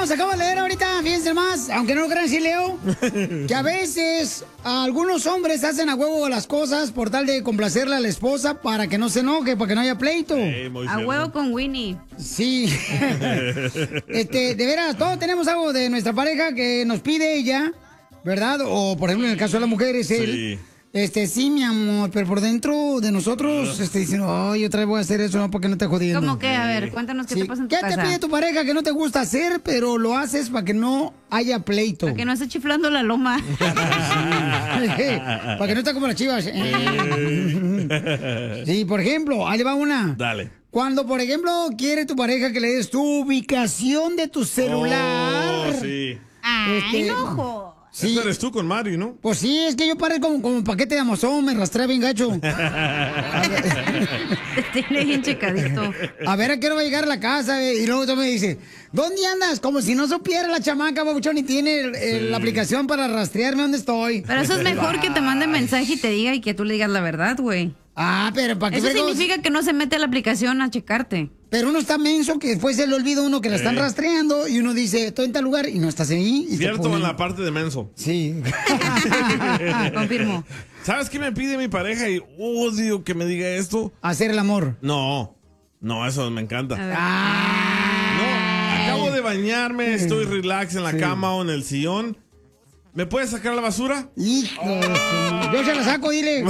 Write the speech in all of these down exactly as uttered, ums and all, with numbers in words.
nos acaba de leer ahorita, fíjense más, aunque no lo crean, sí leo, que a veces algunos hombres hacen a huevo las cosas por tal de complacerle a la esposa para que no se enoje, para que no haya pleito. Hey, a huevo con Winnie. Sí. este, de veras, todos tenemos algo de nuestra pareja que nos pide ella, ¿verdad? O, por ejemplo, en el caso de las mujeres, él... Sí. Este, sí, mi amor, pero por dentro de nosotros, este, dicen, ay, otra vez voy a hacer eso, no, porque no te jodiendo. ¿Cómo que? A ver, cuéntanos qué Sí. te pasa en tu ¿Qué casa. te pide tu pareja que no te gusta hacer, pero lo haces para que no haya pleito? Para que no esté chiflando la loma. Para que no esté como las chivas. Sí, por ejemplo, ahí va una. Dale. Cuando, por ejemplo, quiere tu pareja que le des tu ubicación de tu celular. Oh, sí. Ay, Este, no. Sí. Eso eres tú con Mari, ¿no? Pues sí, es que yo paré como, como un paquete de Amazon, me rastré bien gacho. Te tiene bien checadito. A ver a qué hora va a llegar a la casa, eh, y luego tú me dices, ¿dónde andas? Como si no supiera la chamaca, babuchón, y tiene el- el- Sí. la aplicación para rastrearme dónde estoy. Pero eso es mejor que te mande mensaje y te diga y que tú le digas la verdad, güey. Ah, pero ¿para qué Eso fregos? significa que no se mete a la aplicación a checarte. Pero uno está menso que después se le olvida a uno que la están Sí. rastreando y uno dice, estoy en tal lugar y no estás ahí. Y te Cierto ponen- en la parte de menso. Sí. Confirmo. ¿Sabes qué me pide mi pareja? Y odio que me diga esto. Hacer el amor. No, no, eso me encanta. A ver. Ah. No, acabo de bañarme, estoy relax en la Sí. cama o en el sillón. ¿Me puedes sacar la basura? Hijo de su- Yo se la saco, dile.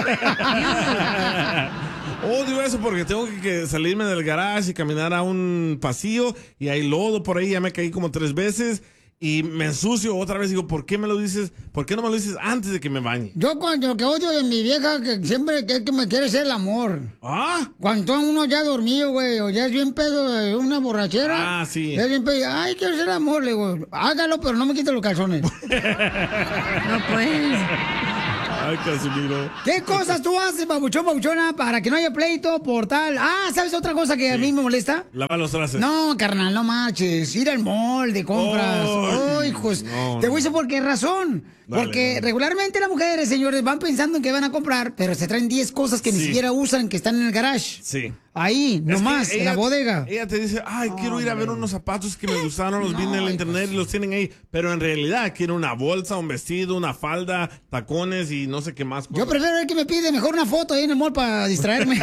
Odio eso porque tengo que, que salirme del garage y caminar a un pasillo y hay lodo por ahí, ya me caí como tres veces y me ensucio otra vez. Digo, ¿por qué me lo dices? ¿Por qué no me lo dices antes de que me bañe? Yo cuando lo que odio de mi vieja, que siempre que, que me quiere hacer el amor. ¿Ah? Cuando uno ya dormido, güey, o ya es bien pedo de una borrachera. Ah, sí. Ya es bien pedo. Ay, quiero hacer amor, le digo. Hágalo, pero no me quite los calzones. No pues. Ay, Casimiro. ¿Qué cosas tú haces, babuchón, babuchona, para que no haya pleito por tal? Ah, ¿sabes otra cosa que a mí me molesta? Lava los trastes. No, carnal, no marches. Ir al mall de compras. Oh, Ay, hijos. no, Te voy a no. decir por qué razón. Dale, Porque dale. regularmente las mujeres, señores, van pensando en que van a comprar, pero se traen diez cosas que ni Sí. siquiera usan, que están en el garage. Sí. Ahí, Es nomás, que en la ella- bodega. Ella te dice, ay, quiero ir a ver unos zapatos que me gustaron, los vi en el Ay, internet pues. y los tienen ahí. Pero en realidad quiere una bolsa, un vestido, una falda, tacones y no sé qué más cosas. Yo prefiero ver que me pide mejor una foto ahí en el mall para distraerme.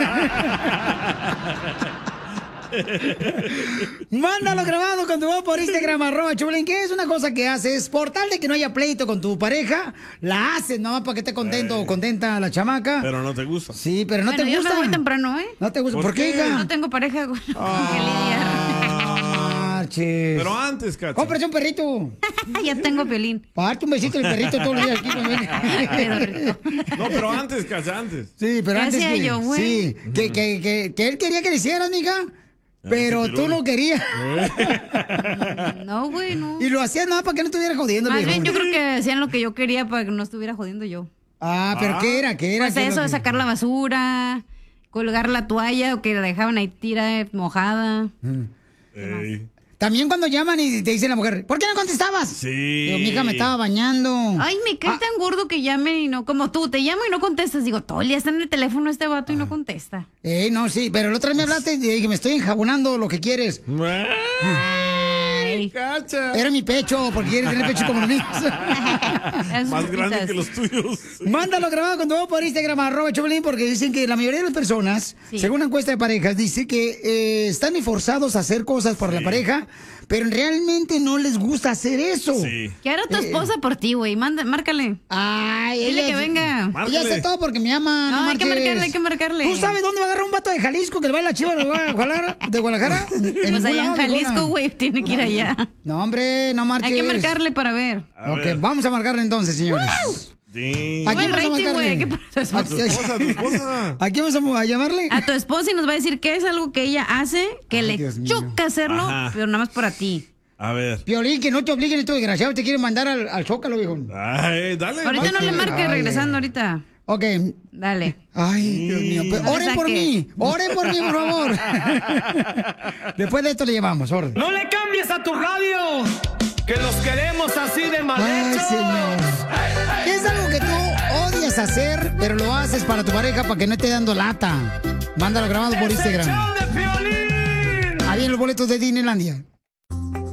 Mándalo grabado con tu voz por Instagram, arroba Chulín, que es una cosa que haces por tal de que no haya pleito con tu pareja, la haces nomás para que esté contento o contenta la chamaca. Pero no te gusta. Sí, pero no Bueno, te yo gusta. me voy temprano, ¿eh? No te gusta. ¿Por, ¿Por qué, qué? hija? No tengo pareja con con que lidiar. Ah, marches. Pero antes, Cacha. Cómprate un perrito. Ya tengo Piolín. Parte un besito del perrito todos los días aquí también. No, pero antes, Cacha, antes. Sí, pero ¿Qué antes hacía que, yo, güey? sí, que, que, que, que él quería que le hicieras, mija, pero ese tú pirul. no querías. No, güey, no. Y lo hacías nada para que no estuviera jodiendo. Más viejón. bien yo creo que hacían lo que yo quería para que no estuviera jodiendo yo. Ah, pero Ah. ¿qué era? ¿Qué era? Pues ¿Qué es eso, lo de que- sacar la basura, colgar la toalla o que la dejaban ahí tira mojada. Ey. También cuando llaman y te dice la mujer, ¿por qué no contestabas? Sí. Digo, mi hija me estaba bañando. Ay, me cae Ah, tan gordo que llamen y no, como tú, te llamo y no contestas. Digo, todo el día está en el teléfono este vato y no contesta. Eh, no, sí, pero el otro día me hablaste y dije, me estoy enjabonando lo que quieres. Ay, Cacha. Era mi pecho, porque quieres tener pecho como los míos. esas Más grande papitas. que los tuyos. Mándalo grabado con tu voz por Instagram, arroba Choplin, porque dicen que la mayoría de las personas, Sí. según una encuesta de parejas, dice que eh, están forzados a hacer cosas por la pareja, pero realmente no les gusta hacer eso. Sí. Que hará tu esposa por ti, güey. Manda, márcale. Ay, Dile ella- que venga. Ella hace todo porque me ama. No, hay que marches. marcarle, hay que marcarle. ¿Tú sabes dónde va a agarrar un vato de Jalisco que le va a la chiva de Guadalajara? ¿De Guadalajara? Pues ningún allá en lado, Jalisco, ninguna. güey, tiene que ir allá. No, hombre, no marches. Hay que marcarle para ver. A Ok, ver. vamos a marcarle entonces, señores. Sí. ¿A quién Buen vamos a rating, marcarle? güey, ¿qué pasa? ¿A, Tu esposa, tu esposa. ¿A quién vamos a, a llamarle? A tu esposa y nos va a decir que es algo que ella hace, que Ay, le Dios mío. choca hacerlo, Ajá. pero nada más para ti. A ver. Piolín, que no te obliguen estos desgraciados, te quieren mandar al, al Zócalo, viejo. Ay, dale. Ahorita no le marque Ay, regresando ay. ahorita. Ok. Dale. Ay, Dios mío. Pues, No le oren por saque. mí. Oren por mí, por favor. Después de esto le llevamos, orden. ¡No le cambies a tu radio! ¡Que los queremos así de mal Ay, hechos! señor. ¿Qué es algo que tú odias hacer, pero lo haces para tu pareja para que no esté dando lata? Mándalo grabado por ¡Es el Instagram. show de Piolín! Ahí en los boletos de Disneylandia.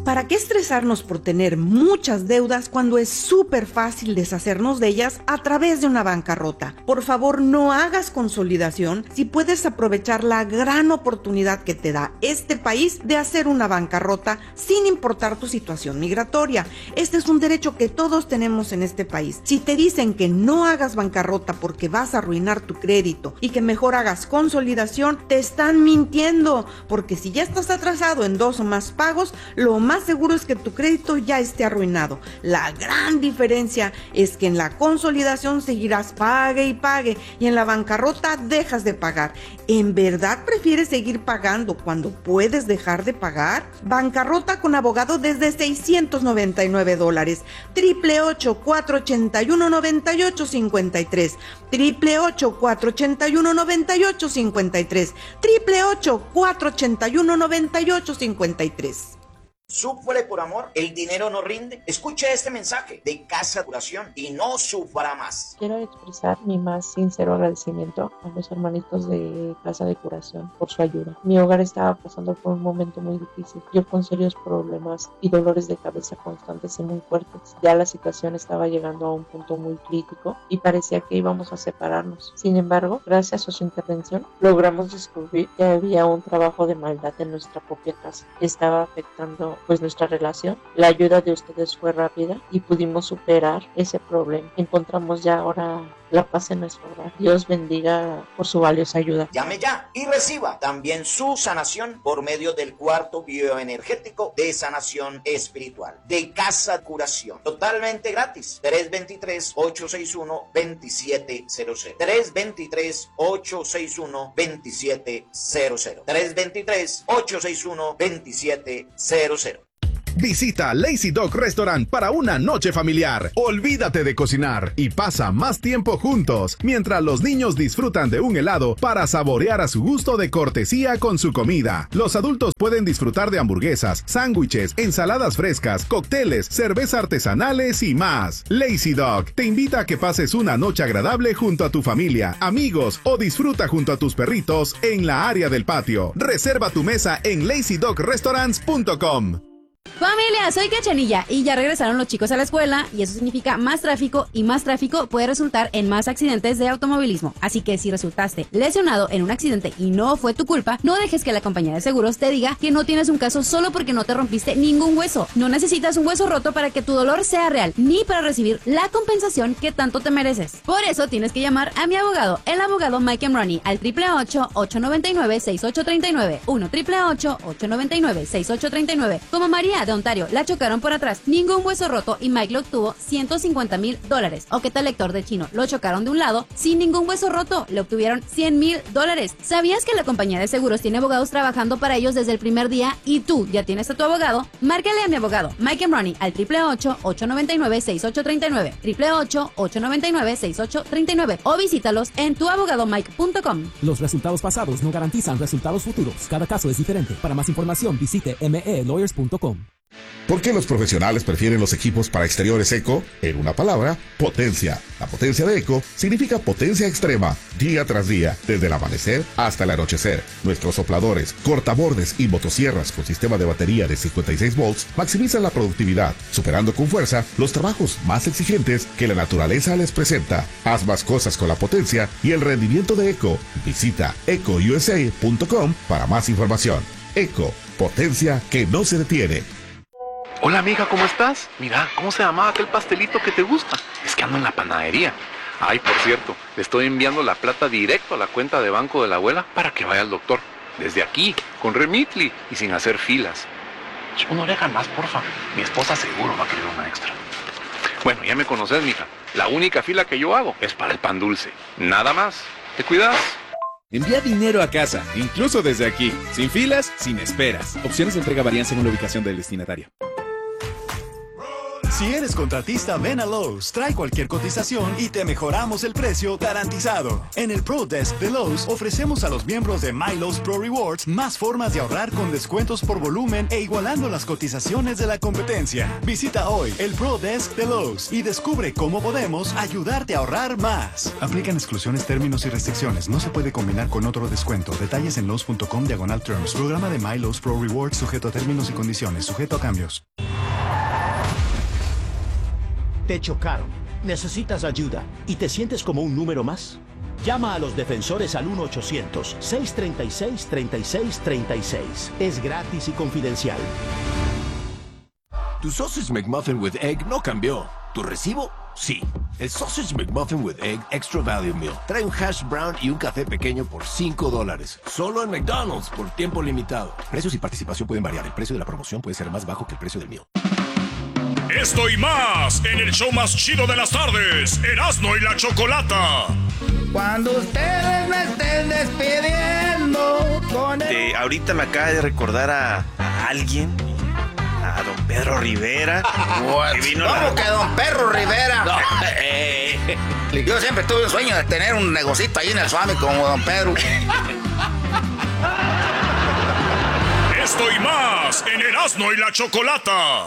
¿Para qué estresarnos por tener muchas deudas cuando es súper fácil deshacernos de ellas a través de una bancarrota? Por favor, no hagas consolidación si puedes aprovechar la gran oportunidad que te da este país de hacer una bancarrota sin importar tu situación migratoria. Este es un derecho que todos tenemos en este país. Si te dicen que no hagas bancarrota porque vas a arruinar tu crédito y que mejor hagas consolidación, te están mintiendo, porque si ya estás atrasado en dos o más pagos, lo más más seguro es que tu crédito ya esté arruinado. La gran diferencia es que en la consolidación seguirás pague y pague, y en la bancarrota dejas de pagar. ¿En verdad prefieres seguir pagando cuando puedes dejar de pagar? Bancarrota con abogado desde seiscientos noventa y nueve dólares. Triple ocho, cuatro ochenta y uno, noventa y ocho cincuenta y tres. Triple ocho, cuatro ochenta y uno, noventa y ocho cincuenta y tres. Triple ocho, cuatro ochenta y uno, noventa y ocho cincuenta y tres. Sufre por amor, el dinero no rinde. Escucha este mensaje de Casa Curación y no sufra más. Quiero expresar mi más sincero agradecimiento a los hermanitos de Casa de Curación por su ayuda. Mi hogar estaba pasando por un momento muy difícil, yo con serios problemas y dolores de cabeza constantes y muy fuertes. Ya la situación estaba llegando a un punto muy crítico y parecía que íbamos a separarnos. Sin embargo, gracias a su intervención, logramos descubrir que había un trabajo de maldad en nuestra propia casa que estaba afectando pues nuestra relación. La ayuda de ustedes fue rápida y pudimos superar ese problema. Encontramos ya ahora la paz en nuestro hogar. Dios bendiga por su valiosa ayuda. Llame ya y reciba también su sanación por medio del cuarto bioenergético de sanación espiritual de Casa Curación. Totalmente gratis. tres dos tres, ocho seis uno, dos siete cero cero. tres dos tres, ocho seis uno, dos siete cero cero. tres dos tres, ocho seis uno, dos siete cero cero. Visita Lazy Dog Restaurant para una noche familiar. Olvídate de cocinar y pasa más tiempo juntos mientras los niños disfrutan de un helado para saborear a su gusto de cortesía con su comida. Los adultos pueden disfrutar de hamburguesas, sándwiches, ensaladas frescas, cócteles, cerveza artesanales y más. Lazy Dog te invita a que pases una noche agradable junto a tu familia, amigos o disfruta junto a tus perritos en la área del patio. Reserva tu mesa en lazy dog restaurants punto com. Familia, soy Cachanilla y ya regresaron los chicos a la escuela y eso significa más tráfico y más tráfico puede resultar en más accidentes de automovilismo. Así que si resultaste lesionado en un accidente y no fue tu culpa, no dejes que la compañía de seguros te diga que no tienes un caso solo porque no te rompiste ningún hueso. No necesitas un hueso roto para que tu dolor sea real ni para recibir la compensación que tanto te mereces. Por eso tienes que llamar a mi abogado, el abogado Mike Emroni, al triple ocho, ocho nueve nueve, seis ocho tres nueve, uno triple ocho, ocho nueve nueve, seis ocho tres nueve. Como María de Ontario, la chocaron por atrás, ningún hueso roto y Mike lo obtuvo ciento cincuenta mil dólares. ¿O qué tal Héctor de Chino? Lo chocaron de un lado sin ningún hueso roto, le obtuvieron cien mil dólares. ¿Sabías que la compañía de seguros tiene abogados trabajando para ellos desde el primer día y tú ya tienes a tu abogado? Márcale a mi abogado Mike Emroni al triple ocho, ocho nueve nueve, seis ocho tres nueve, triple ocho, ocho nueve nueve, seis ocho tres nueve o visítalos en tu abogado mike punto com. Los resultados pasados no garantizan resultados futuros. Cada caso es diferente. Para más información visite m e lawyers punto com. ¿Por qué los profesionales prefieren los equipos para exteriores Eco? En una palabra, potencia. La potencia de Eco significa potencia extrema, día tras día, desde el amanecer hasta el anochecer. Nuestros sopladores, cortabordes y motosierras con sistema de batería de cincuenta y seis volts maximizan la productividad, superando con fuerza los trabajos más exigentes que la naturaleza les presenta. Haz más cosas con la potencia y el rendimiento de Eco. Visita eco u s a punto com para más información. Eco, potencia que no se detiene. Hola amiga, ¿cómo estás? Mira, ¿cómo se llamaba aquel pastelito que te gusta? Es que ando en la panadería. Ay, por cierto, le estoy enviando la plata directo a la cuenta de banco de la abuela para que vaya al doctor. Desde aquí, con Remitly y sin hacer filas. Una oreja más, porfa. Mi esposa seguro va a querer una extra. Bueno, ya me conoces, mija. La única fila que yo hago es para el pan dulce. Nada más. ¿Te cuidas? Envía dinero a casa, incluso desde aquí. Sin filas, sin esperas. Opciones de entrega varían según la ubicación del destinatario. Si eres contratista, ven a Lowe's, trae cualquier cotización y te mejoramos el precio garantizado. En el Pro Desk de Lowe's ofrecemos a los miembros de My Lowe's Pro Rewards más formas de ahorrar con descuentos por volumen e igualando las cotizaciones de la competencia. Visita hoy el Pro Desk de Lowe's y descubre cómo podemos ayudarte a ahorrar más. Aplican exclusiones, términos y restricciones. No se puede combinar con otro descuento. Detalles en Lowe's punto com diagonal terms. Programa de My Lowe's Pro Rewards sujeto a términos y condiciones. Sujeto a cambios. Te chocaron, necesitas ayuda y te sientes como un número más. Llama a los defensores al uno ochocientos, seiscientos treinta y seis, treinta y seis treinta y seis. Es gratis y confidencial. Tu Sausage McMuffin with Egg no cambió. ¿Tu recibo? Sí. El Sausage McMuffin with Egg Extra Value Meal trae un hash brown y un café pequeño por cinco dólares. Solo en McDonald's por tiempo limitado. Precios y participación pueden variar. El precio de la promoción puede ser más bajo que el precio del meal. Esto y más en el show más chido de las tardes, Erasmo y la Chocolata. Cuando ustedes me estén despidiendo con el... Eh, ahorita me acaba de recordar a, a alguien, a don Pedro Rivera. Que vino ¿Cómo la... que don Pedro Rivera? No, eh, yo siempre tuve un sueño de tener un negocito ahí en el Suami como don Pedro. Esto y más en Erasmo y la Chocolata.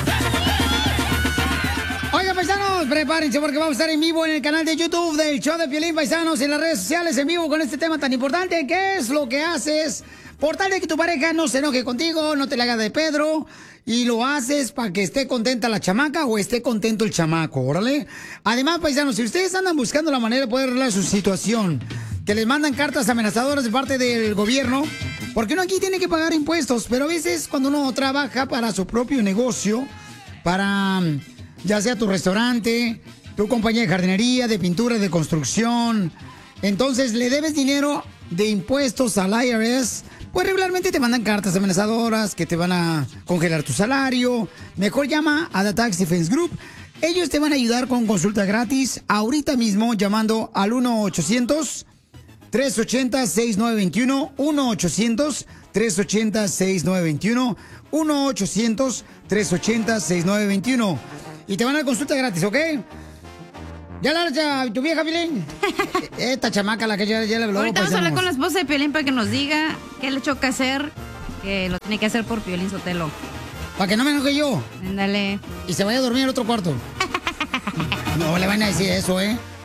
Oigan, paisanos, prepárense porque vamos a estar en vivo en el canal de YouTube del show de Piolín, paisanos, en las redes sociales en vivo con este tema tan importante. ¿Qué es lo que haces por tal de que tu pareja no se enoje contigo, no te la haga de Pedro, y lo haces para que esté contenta la chamaca o esté contento el chamaco? Órale. Además, paisanos, si ustedes andan buscando la manera de poder arreglar su situación, que les mandan cartas amenazadoras de parte del gobierno, porque uno aquí tiene que pagar impuestos, pero a veces cuando uno trabaja para su propio negocio, para... ya sea tu restaurante, tu compañía de jardinería, de pintura, de construcción, entonces le debes dinero de impuestos al I R S, pues regularmente te mandan cartas amenazadoras que te van a congelar tu salario. Mejor llama a The Tax Defense Group. Ellos te van a ayudar con consulta gratis ahorita mismo llamando al uno ochocientos, tres ochenta, sesenta y nueve veintiuno, uno ochocientos, tres ochenta, sesenta y nueve veintiuno, uno ochocientos, tres ochenta, sesenta y nueve veintiuno. Y te van a dar consulta gratis, ¿ok? ¿Ya la ya, tu vieja, Piolín? Esta chamaca la que ya, ya le habló. Ahorita vamos a hablar con la esposa de Piolín para que nos diga qué le choca hacer, que lo tiene que hacer por Piolín Sotelo. Para que no me enoje yo. Ándale. Y se vaya a dormir en otro cuarto. No le van a decir eso, ¿eh?